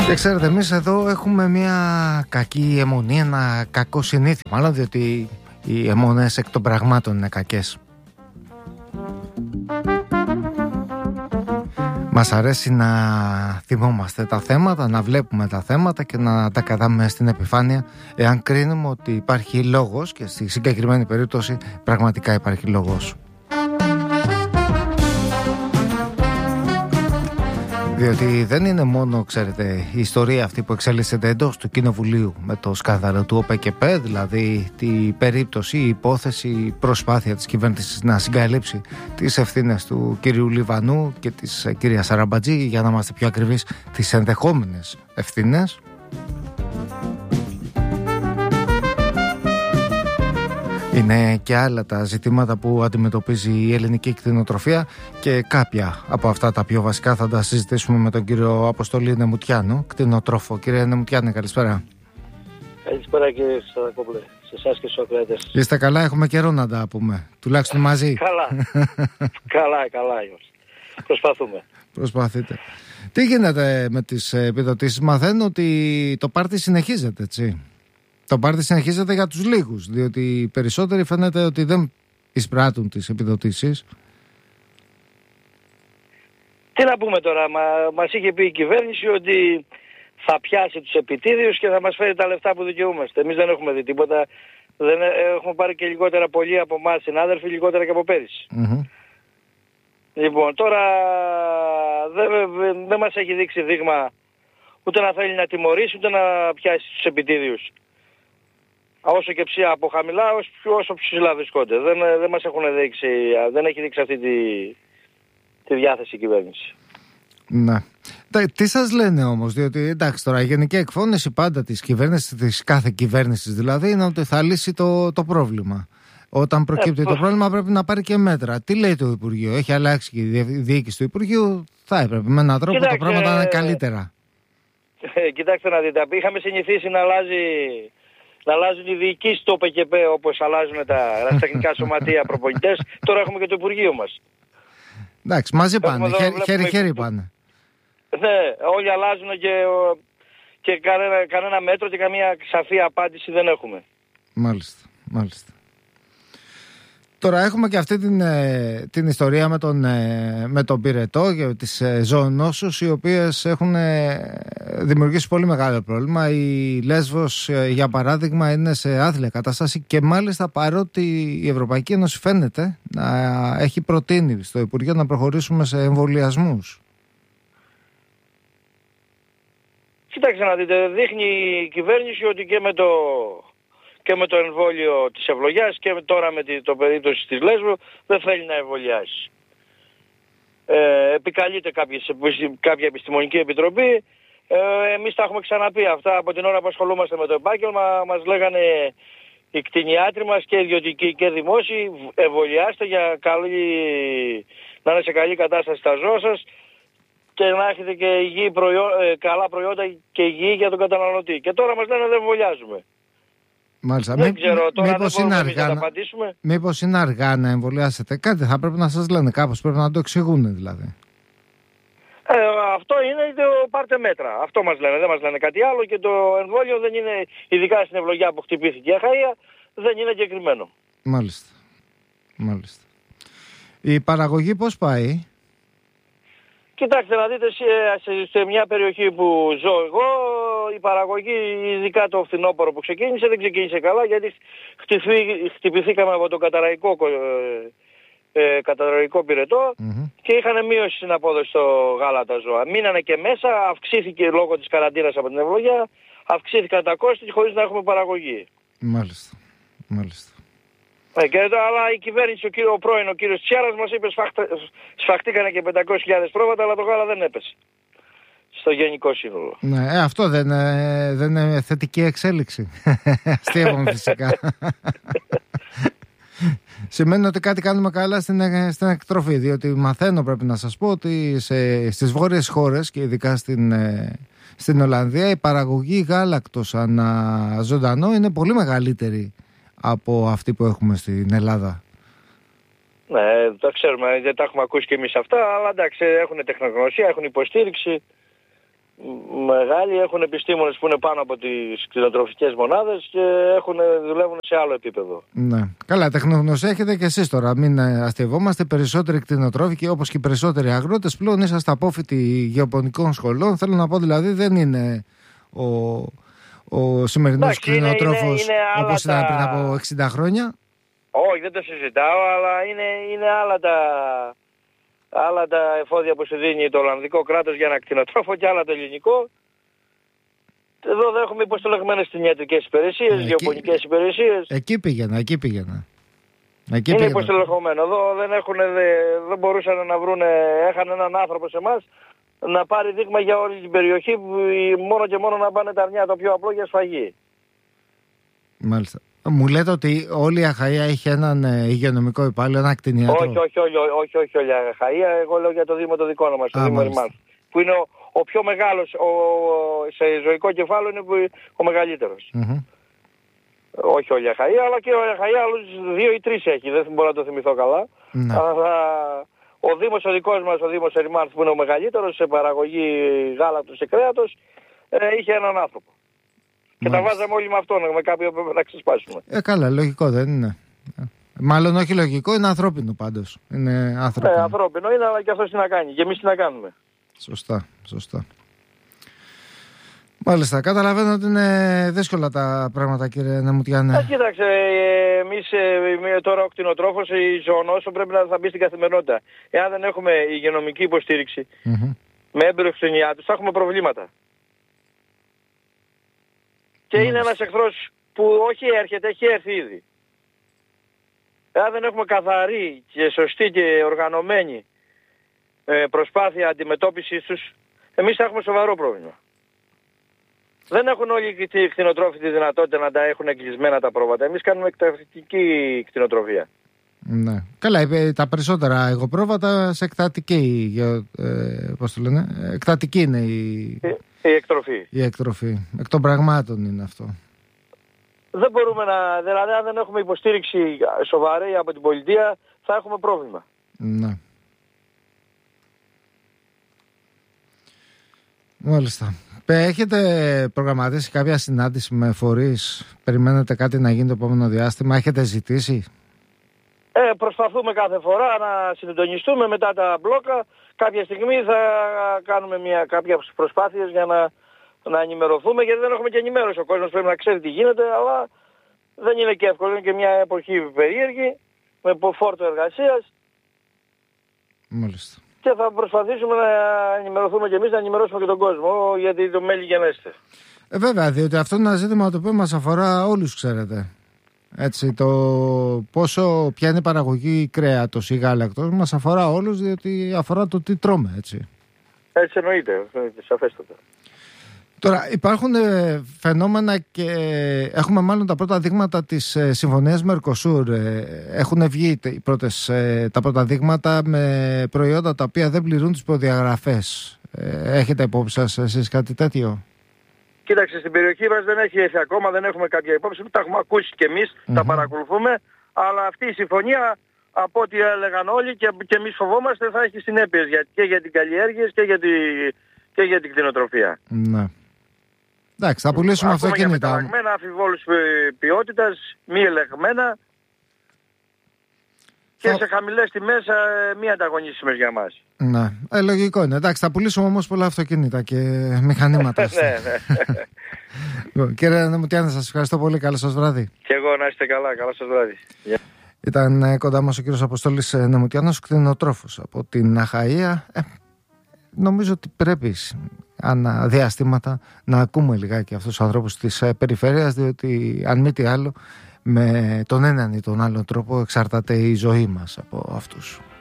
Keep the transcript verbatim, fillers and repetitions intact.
Και ξέρετε, εμείς εδώ έχουμε μια κακή αιμονή, ένα κακό συνήθι. Μάλλον διότι οι αιμονές εκ των πραγμάτων είναι κακές. Μας αρέσει να θυμόμαστε τα θέματα, να βλέπουμε τα θέματα και να τα κρατάμε στην επιφάνεια, εάν κρίνουμε ότι υπάρχει λόγος, και στη συγκεκριμένη περίπτωση πραγματικά υπάρχει λόγος. Διότι δεν είναι μόνο, ξέρετε, η ιστορία αυτή που εξέλισσεται εντός του Κοινοβουλίου με το σκάνδαλο του ΟΠΕΚΕΠΕ, δηλαδή η περίπτωση, η υπόθεση, η προσπάθεια της κυβέρνησης να συγκαλύψει τις ευθύνες του κυρίου Λιβανού και της κυρίας Αραμπατζή, για να είμαστε πιο ακριβείς, τις ενδεχόμενες ευθύνες. Είναι και άλλα τα ζητήματα που αντιμετωπίζει η ελληνική κτηνοτροφία και κάποια από αυτά τα πιο βασικά θα τα συζητήσουμε με τον κύριο Αποστολή Νεμουτιάνο, κτηνοτρόφο. Κύριε Νεμουτιάνο, καλησπέρα. Καλησπέρα κύριε Σαρακόπουλε, σε εσάς και στους ακροατές. Είστε καλά, έχουμε καιρό να τα πούμε, τουλάχιστον μαζί. Καλά, καλά, καλά είμαστε. Προσπαθούμε. Προσπαθείτε. Τι γίνεται με τις επιδοτήσεις? Μαθαίνω ότι το πάρτι συνεχίζεται, έτσι. Το πάρτι συνεχίζεται για τους λίγους, διότι οι περισσότεροι φαίνεται ότι δεν εισπράττουν τις επιδοτήσεις. Τι να πούμε τώρα, μα, μας είχε πει η κυβέρνηση ότι θα πιάσει τους επιτίδιους και θα μας φέρει τα λεφτά που δικαιούμαστε. Εμείς δεν έχουμε δει τίποτα, δεν έχουμε πάρει και λιγότερα πολλοί από εμάς συνάδελφοι, λιγότερα και από πέρυσι. Mm-hmm. Λοιπόν, τώρα δεν δε, δε μας έχει δείξει δείγμα ούτε να θέλει να τιμωρήσει, ούτε να πιάσει τους επιτίδιους. Όσο και ψηλά από χαμηλά, όσο ψηλά βρισκόνται. Δεν, δεν μας έχουν δείξει, δεν έχει δείξει αυτή τη, τη διάθεση η κυβέρνηση. Ναι. Τι σας λένε όμως, διότι εντάξει τώρα η γενική εκφώνηση πάντα της κυβέρνησης, της κάθε κυβέρνησης δηλαδή, είναι ότι θα λύσει το, το πρόβλημα. Όταν προκύπτει ε, το πρόβλημα πρέπει να πάρει και μέτρα. Τι λέει το Υπουργείο? Έχει αλλάξει και η διοίκηση του Υπουργείου? Θα έπρεπε με έναν τρόπο Κοιτάξτε, τα πράγματα να είναι καλύτερα. Ε, κοιτάξτε να δείτε, είχαμε συνηθίσει να αλλάζει... να αλλάζουν οι διοικήσεις του ΟΠΕΚΕΠΕ όπως αλλάζουν τα ερασιτεχνικά σωματεία προπονητές. Τώρα έχουμε και το Υπουργείο μας. Εντάξει, μαζί πάνε, χέρι-χέρι πάνε. Ναι, όλοι αλλάζουν και, και κανένα, κανένα μέτρο και καμία σαφή απάντηση δεν έχουμε. Μάλιστα, μάλιστα. Τώρα έχουμε και αυτή την, την ιστορία με τον, με τον πυρετό και τις ζωονόσους, οι οποίες έχουν δημιουργήσει πολύ μεγάλο πρόβλημα. Η Λέσβος, για παράδειγμα, είναι σε άθλια κατάσταση και μάλιστα παρότι η Ευρωπαϊκή Ένωση φαίνεται να έχει προτείνει στο Υπουργείο να προχωρήσουμε σε εμβολιασμούς. Κοιτάξτε να δείτε, δείχνει η κυβέρνηση ότι και με το... και με το εμβόλιο της ευλογιάς και τώρα με το περίπτωση της Λέσβου δεν θέλει να εμβολιάσει. Ε, επικαλείται κάποιες, κάποια επιστημονική επιτροπή. Ε, εμείς τα έχουμε ξαναπεί αυτά από την ώρα που ασχολούμαστε με το επάγγελμα. Μας λέγανε οι κτηνιάτροι μας και ιδιωτικοί και δημόσιοι, εμβολιάστε για καλή, να είναι σε καλή κατάσταση τα ζώα σας και να έχετε και υγιή προϊό, ε, καλά προϊόντα και υγιή για τον καταναλωτή. Και τώρα μας λένε δεν εμβολιάζουμε. Μάλιστα. Δεν Μη, ξέρω τώρα μήπως δεν είναι, αργά, να, να απαντήσουμε. Μήπως είναι αργά να εμβολιάσετε? Κάτι θα πρέπει να σας λένε, κάπως πρέπει να το εξηγούν δηλαδή. Ε, αυτό είναι το πάρτε μέτρα. Αυτό μας λένε, δεν μας λένε κάτι άλλο και το εμβόλιο δεν είναι, ειδικά στην ευλογιά που χτυπήθηκε η αχαΐα, δεν είναι εγκεκριμένο. Μάλιστα. Μάλιστα. Η παραγωγή πώς πάει? Κοιτάξτε να δείτε, σε, σε μια περιοχή που ζω εγώ, η παραγωγή, ειδικά το φθινόπωρο που ξεκίνησε, δεν ξεκίνησε καλά γιατί χτυπηθή, χτυπηθήκαμε από το καταραϊκό, ε, ε, καταραϊκό πυρετό mm-hmm. και είχαν μείωση στην απόδοση στο γάλα τα ζώα. Μείνανε και μέσα, αυξήθηκε λόγω της καραντίνας από την ευλογιά, αυξήθηκαν τα κόστη χωρίς να έχουμε παραγωγή. Μάλιστα, μάλιστα. Ε, και, αλλά η κυβέρνηση, ο, κύριο, ο πρώην, ο κύριος Τσιάρας μας είπε σφαχτα, σφαχτήκανε και πεντακόσιες χιλιάδες πρόβατα, αλλά το γάλα δεν έπεσε στο γενικό σύνολο. Ναι, ε, αυτό δεν, ε, δεν είναι θετική εξέλιξη. Αστείευομαι φυσικά. Σημαίνει ότι κάτι κάνουμε καλά στην, στην εκτροφή, διότι μαθαίνω, πρέπει να σας πω, ότι σε, στις βόρειες χώρες και ειδικά στην, στην Ολλανδία η παραγωγή γάλακτος ανά ζωντανό είναι πολύ μεγαλύτερη από αυτή που έχουμε στην Ελλάδα. Ναι, τα ξέρουμε, δεν τα έχουμε ακούσει και εμείς αυτά, αλλά εντάξει, έχουν τεχνογνωσία, έχουν υποστήριξη. μεγάλοι, έχουν επιστήμονες που είναι πάνω από τις κτηνοτροφικές μονάδες και έχουν, δουλεύουν σε άλλο επίπεδο. Ναι. Καλά, τεχνογνωσία έχετε και εσείς τώρα. Μην αστευόμαστε. Περισσότεροι κτηνοτρόφοι και όπως και οι περισσότεροι αγρότες πλέον είσαστε απόφοιτοι γεωπονικών σχολών. Θέλω να πω δηλαδή δεν είναι ο, ο σημερινός κτηνοτρόφος όπως ήταν τα... πριν από εξήντα χρόνια. Όχι, δεν το συζητάω, αλλά είναι, είναι άλλα τα... άλλα τα εφόδια που σου δίνει το Ολλανδικό κράτος για ένα κτηνοτρόφο και άλλα το ελληνικό. Εδώ δεν έχουμε υποστελεγμένες κτηνιατρικές υπηρεσίες, ε, γεωπονικές υπηρεσίες. Εκεί πήγαινα, εκεί πήγαινα. Εκεί είναι υποστελεχωμένο. Εδώ δεν, έχουν, δεν, δεν μπορούσαν να βρουν, έχανε έναν άνθρωπο σε εμάς να πάρει δείγμα για όλη την περιοχή, μόνο και μόνο να πάνε τα αρνιά, το πιο απλό για σφαγή. Μάλιστα. Μου λέτε ότι όλη η Αχαΐα έχει έναν υγειονομικό υπάλληλο, ένα κτηνίατρο. Όχι, όχι, όχι, όχι, όχι όλη η Αχαΐα. Εγώ λέω για το Δήμο το δικό μας, το Δήμο Ερμάνθ. Που είναι ο, ο πιο μεγάλος, ο, σε ζωικό κεφάλαιο είναι ο μεγαλύτερος. Mm-hmm. Όχι όλη η Αχαΐα, αλλά και όλη η Αχαΐα άλλους δύο ή τρεις έχει, δεν μπορώ να το θυμηθώ καλά. Mm-hmm. Αλλά ο Δήμος ο δικός μας, ο Δήμος Ερμάνθ που είναι ο μεγαλύτερος σε παραγωγή γάλακτος και κρέατος, ε, είχε έναν άνθρωπο. Και μάλιστα. Τα βάζαμε όλοι με αυτόν, με κάποιον που να ξεσπάσουμε. Ε, καλά, λογικό δεν είναι. Μάλλον όχι λογικό, είναι ανθρώπινο πάντως. Είναι ανθρώπινο. Ε, ανθρώπινο είναι, αλλά και αυτός τι να κάνει. Και εμείς τι να κάνουμε. Σωστά, σωστά. Μάλιστα, καταλαβαίνω ότι είναι δύσκολα τα πράγματα, κύριε Νεμουτιάνε. Ε, κοίταξε, εμείς ε, τώρα ο κτηνοτρόφος, η ζωονόσο πρέπει να θα μπει στην καθημερινότητα. Εάν δεν έχουμε υγειονομική υποστήριξη mm-hmm. με έμπειρους κτηνιάτρους, θα έχουμε προβλήματα. Και είναι ένας εχθρός που όχι έρχεται, έχει έρθει ήδη. Εάν δεν έχουμε καθαρή και σωστή και οργανωμένη προσπάθεια αντιμετώπισης τους, εμείς θα έχουμε σοβαρό πρόβλημα. Δεν έχουν όλοι οι κτηνοτρόφοι τη δυνατότητα να τα έχουν εγκλεισμένα τα πρόβατα. Εμείς κάνουμε εκτατική κτηνοτροφία. Ναι. Καλά, τα περισσότερα εγωπρόβατα σε εκτατική, ε, πώς το λένε, εκτατική είναι η... Η εκτροφή. Η εκτροφή. Εκ των πραγμάτων είναι αυτό. Δεν μπορούμε να... Δηλαδή, αν δεν έχουμε υποστήριξη σοβαρή από την πολιτεία, θα έχουμε πρόβλημα. Ναι. Μάλιστα. Έχετε προγραμματίσει κάποια συνάντηση με φορείς? Περιμένετε κάτι να γίνει το επόμενο διάστημα? Έχετε ζητήσει? Ε, προσπαθούμε κάθε φορά να συντονιστούμε μετά τα μπλόκα. Κάποια στιγμή θα κάνουμε μια, κάποιες προσπάθειες για να, να ενημερωθούμε, γιατί δεν έχουμε και ενημέρωση. Ο κόσμος πρέπει να ξέρει τι γίνεται, αλλά δεν είναι και εύκολο. Είναι και μια εποχή περίεργη, με φόρτο εργασίας. Μάλιστα. Και θα προσπαθήσουμε να ενημερωθούμε και εμείς, να ενημερώσουμε και τον κόσμο, γιατί το μέλη γενέστε. Ε, βέβαια, διότι αυτό είναι ένα ζήτημα το οποίο μας αφορά όλους, ξέρετε. Έτσι, το πόσο, ποια είναι η παραγωγή κρέατος ή γάλακτος μας αφορά όλους, διότι αφορά το τι τρώμε, έτσι. Έτσι εννοείται, σαφέστατα. Τώρα υπάρχουν ε, φαινόμενα και έχουμε μάλλον τα πρώτα δείγματα της ε, συμφωνίας Μερκοσούρ. Ε, έχουν βγει οι πρώτες, ε, τα πρώτα δείγματα με προϊόντα τα οποία δεν πληρούν τις προδιαγραφές. Ε, έχετε υπόψη σας εσείς κάτι τέτοιο? Κοίταξε, στην περιοχή μας δεν έχει έρθει ακόμα, δεν έχουμε κάποια υπόψη. Τα έχουμε ακούσει κι εμείς, mm-hmm. τα παρακολουθούμε. Αλλά αυτή η συμφωνία, από ό,τι έλεγαν όλοι και, και εμείς φοβόμαστε, θα έχει συνέπειες για, και για την καλλιέργεια και για, τη, και για την κτηνοτροφία. Ναι. Εντάξει, θα πουλήσουμε αυτοκίνητα. Για μεταλλαγμένα, αμφιβόλους ποιότητας, μη ελεγμένα και θα... σε χαμηλές τιμές, μη ανταγωνίσιμες για μας. Ναι, ε, λογικό είναι. Εντάξει, θα πουλήσουμε όμως πολλά αυτοκίνητα και μηχανήματα. Ναι, ναι. Κύριε Νεμουτιάνε, σας ευχαριστώ πολύ. Καλό σας βράδυ. Και εγώ, να είστε καλά. Καλό σας βράδυ. Yeah. Ήταν κοντά μας ο κύριος Αποστόλης Νεμουτιάνος, κτηνοτρόφος από την Αχαΐα. Ε, νομίζω ότι πρέπει ανά διαστήματα να ακούμε λιγάκι αυτούς τους ανθρώπους της περιφέρειας, διότι αν μη τι άλλο, με τον έναν ή τον άλλο τρόπο εξαρτάται η ζωή μας από αυτούς.